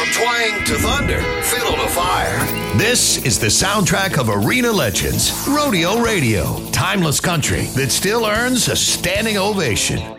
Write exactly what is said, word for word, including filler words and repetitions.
twang to thunder, fiddle to fire. This is the soundtrack of arena legends, Rodeo Radio, timeless country that still earns a standing ovation.